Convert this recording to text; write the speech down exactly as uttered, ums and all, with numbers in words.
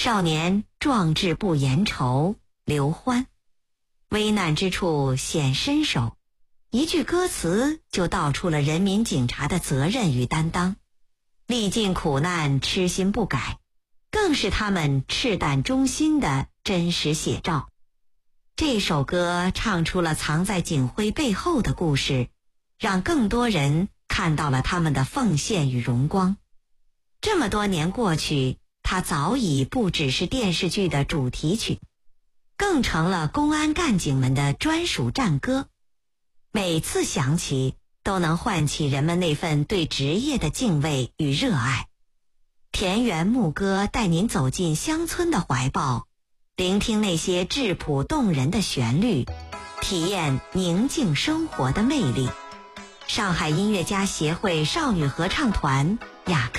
少年壮志不言愁，刘欢。危难之处显身手，一句歌词就道出了人民警察的责任与担当。历尽苦难，痴心不改，更是他们赤胆忠心的真实写照。这首歌唱出了藏在警徽背后的故事，让更多人看到了他们的奉献与荣光。这么多年过去，它早已不只是电视剧的主题曲，更成了公安干警们的专属战歌。每次响起，都能唤起人们那份对职业的敬畏与热爱。田园牧歌带您走进乡村的怀抱，聆听那些质朴动人的旋律，体验宁静生活的魅力。上海音乐家协会少女合唱团雅克